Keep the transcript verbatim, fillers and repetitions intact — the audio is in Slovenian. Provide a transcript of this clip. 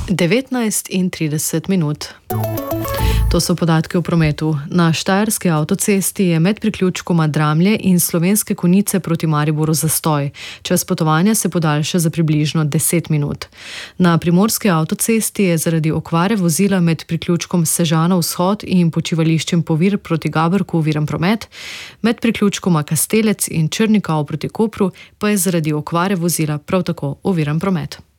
devetnajst in trideset minut. To so podatki o prometu. Na štajerski avtocesti je med priključkoma Dramlje in Slovenske Konjice proti Mariboru zastoj. Čas potovanja se podaljša za približno deset minut. Na primorski avtocesti je zaradi okvare vozila med priključkom Sežana vzhod in počivališčem Povir proti Gaberku oviran promet, med priključkoma Kastelec in Črnikao proti Kopru pa je zaradi okvare vozila prav tako oviran promet.